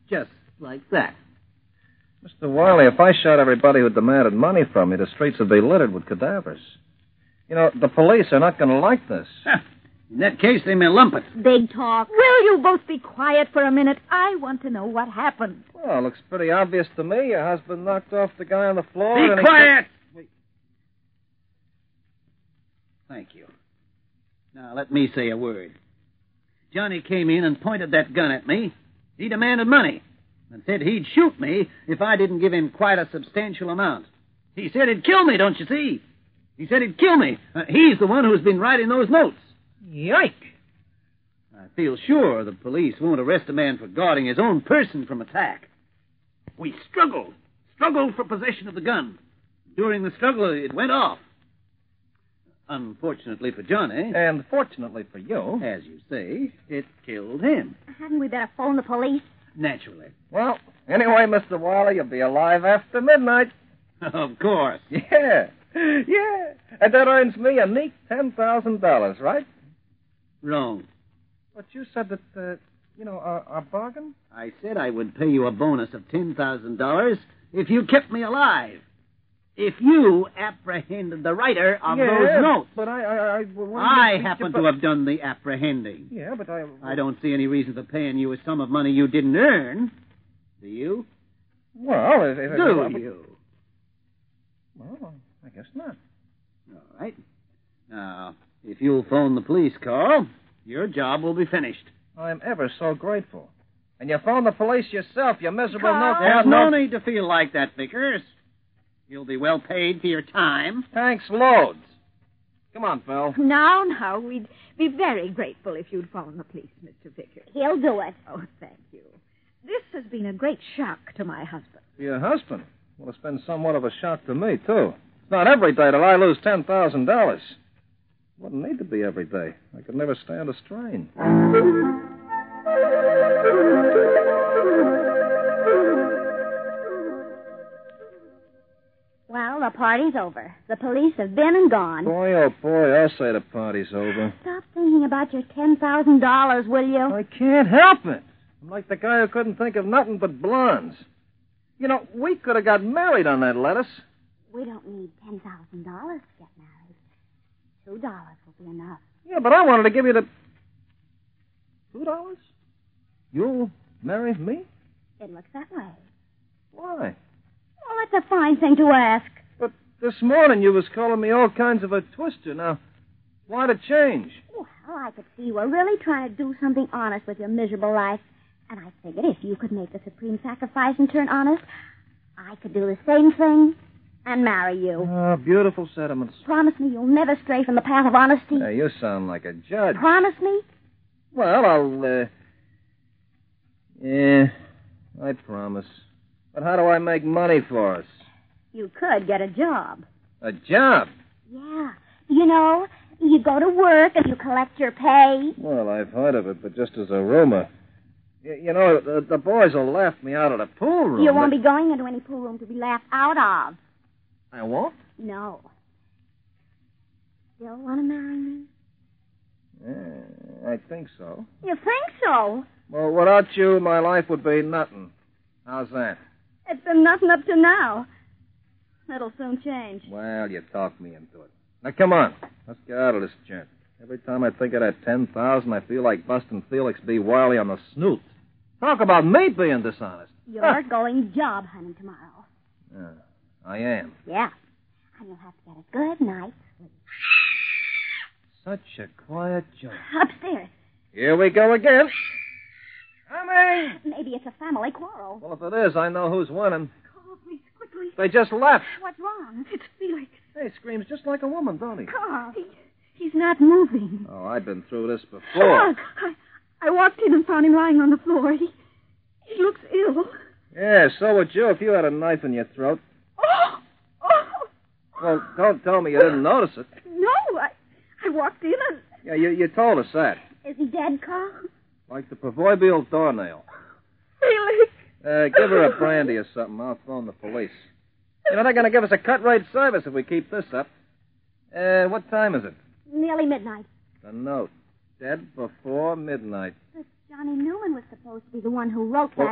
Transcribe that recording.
Just like that. Mr. Wiley, if I shot everybody who demanded money from me, the streets would be littered with cadavers. You know, the police are not going to like this. In that case, they may lump it. Big talk. Will you both be quiet for a minute? I want to know what happened. Well, it looks pretty obvious to me. Your husband knocked off the guy on the floor. Be quiet! Wait. Thank you. Now, let me say a word. Johnny came in and pointed that gun at me. He demanded money and said he'd shoot me if I didn't give him quite a substantial amount. He said he'd kill me, don't you see? He said he'd kill me. He's the one who's been writing those notes. Yike! I feel sure the police won't arrest a man for guarding his own person from attack. We struggled for possession of the gun. During the struggle, it went off. Unfortunately for Johnny. And fortunately for you. As you say, it killed him. Hadn't we better phone the police? Naturally. Well, anyway, Mr. Wiley, you'll be alive after midnight. Of course. Yeah. And that earns me a neat $10,000, right? Wrong. But you said that, our bargain? I said I would pay you a bonus of $10,000 if you kept me alive. If you apprehended the writer of those notes. But I happen to have done the apprehending. Yeah, but I don't see any reason for paying you a sum of money you didn't earn. Do you? Well, Do you? Well, I guess not. All right. Now, if you'll phone the police, Carl, your job will be finished. I'm ever so grateful. And you phone the police yourself, you miserable Carl? There's no need to feel like that, Vickers. You'll be well paid for your time. Thanks loads. Come on, Phil. Now, we'd be very grateful if you'd phone the police, Mr. Vickers. He'll do it. Oh, thank you. This has been a great shock to my husband. Your husband? Well, it's been somewhat of a shock to me, too. It's not every day that I lose $10,000. Wouldn't need to be every day. I could never stand a strain. Well, the party's over. The police have been and gone. Boy, oh boy, I'll say the party's over. Stop thinking about your $10,000, will you? I can't help it. I'm like the guy who couldn't think of nothing but blondes. You know, we could have got married on that lettuce. We don't need $10,000 to get married. $2 will be enough. Yeah, but I wanted to give you the... $2? You'll marry me? It looks that way. Why? Well, that's a fine thing to ask. But this morning you was calling me all kinds of a twister. Now, why the change? Well, I could see you were really trying to do something honest with your miserable life. And I figured if you could make the supreme sacrifice and turn honest, I could do the same thing and marry you. Oh, beautiful sentiments. Promise me you'll never stray from the path of honesty. Hey, you sound like a judge. Promise me? Well, I'll, Yeah, I promise. But how do I make money for us? You could get a job. A job? Yeah. You know, you go to work and you collect your pay. Well, I've heard of it, but just as a rumor. You know, the boys will laugh me out of the pool room. You won't be going into any pool room to be laughed out of. I won't? No. Still want to marry me? Yeah, I think so. You think so? Well, without you, my life would be nothing. How's that? It's been nothing up to now. That'll soon change. Well, you talked me into it. Now, come on. Let's get out of this joint. Every time I think of that $10,000, I feel like busting Felix B. Wiley on the snoot. Talk about me being dishonest. You're going job hunting tomorrow. Yeah, I am. Yeah. And you'll have to get a good night's sleep. Such a quiet joint. Upstairs. Here we go again. Coming! Maybe it's a family quarrel. Well, if it is, I know who's winning. Carl, please, quickly. They just left. What's wrong? It's Felix. Hey, screams just like a woman, don't he? Carl. He's not moving. Oh, I've been through this before. Carl, I walked in and found him lying on the floor. He looks ill. Yeah, so would you if you had a knife in your throat. Oh! Well, don't tell me you didn't notice it. No, I walked in and... Yeah, you told us that. Is he dead, Carl? Like the proverbial doornail. Felix! Give her a brandy or something. I'll phone the police. You know, they're going to give us a cut-rate service if we keep this up. What time is it? Nearly midnight. The note. Dead before midnight. But Johnny Newman was supposed to be the one who wrote that.